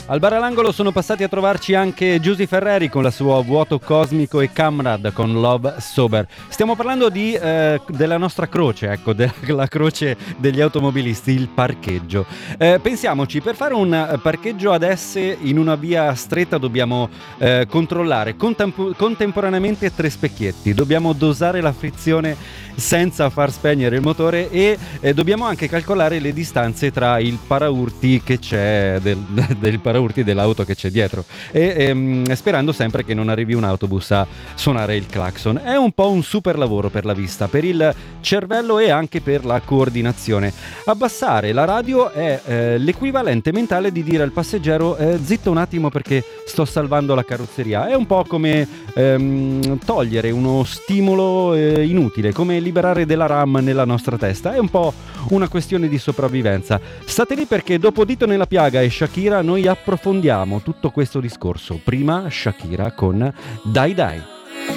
Al bar all'angolo sono passati a trovarci anche Giusy Ferreri con la sua Vuoto Cosmico e Camrad con Love Sober. Stiamo parlando della nostra croce, ecco, della croce degli automobilisti, il parcheggio. Pensiamoci, per fare un parcheggio ad S in una via stretta dobbiamo controllare contemporaneamente 3 specchietti, dobbiamo dosare la frizione senza far spegnere il motore e dobbiamo anche calcolare le distanze tra il paraurti che c'è del paraurti dell'auto che c'è dietro e sperando sempre che non arrivi un autobus a suonare il clacson. È un po' un super lavoro per la vista, per il cervello e anche per la coordinazione. Abbassare la radio è l'equivalente mentale di dire al passeggero zitto un attimo perché sto salvando la carrozzeria. È un po' come togliere uno stimolo inutile, come liberare della RAM nella nostra testa. È un po' una questione di sopravvivenza. State lì perché dopo Dito nella piaga e Shakira noi approfondiamo tutto questo discorso. Prima Shakira con Dai Dai.